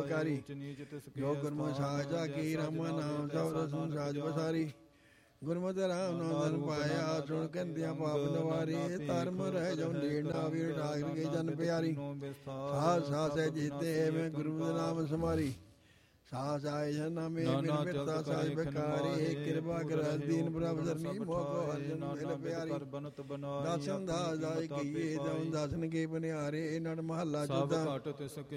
ਹਿਤਕਾਰੀ ਜੋ ਗੁਰਮੁਖ ਸਾਜਾ ਕੀ ਰਾਮਾ ਨਾਮ ਸਭ ਰਸਨ ਸਾਜ ਬਸਾਰੀ ਗੁਰਮਤਿ ਰਾਮ ਨਾਮ ਧਨ ਪਾਇਆ ਸੁਣ ਕੰਦਿਆਂ ਪਾਪ ਨਵਾਰੀ ਧਰਮ ਰਹਿ ਜੋ ਨੀੜ ਨਾ ਵੀਰ ਨਾਗਰ ਕੇ ਜਨ ਪਿਆਰੀ ਸਾਧ ਸਾਸੇ ਜੀਤੇ ਮੈਂ ਗੁਰੂ ਦੇ ਨਾਮ ਸਮਾਰੀ ਸਾਸ ਆਏ ਜਨਮੇ ਬਿਨ ਮਿੱਤਾ ਸਾਜ ਬਕਾਰੀ ਕਿਰਪਾ ਕਰ ਦੀਨ ਪ੍ਰਭ ਸਰਨੀ ਮੋਕੋ ਹਰਜਨ ਮਿਲ ਪਿਆਰੀ ਦਸਨ ਦਾਸ ਦਾਇ ਕੀਏ ਜਉ ਦਸਨ ਕੇ ਬਨਿਆਰੇ ਨੜ ਮਹੱਲਾ ਚੌਥਾ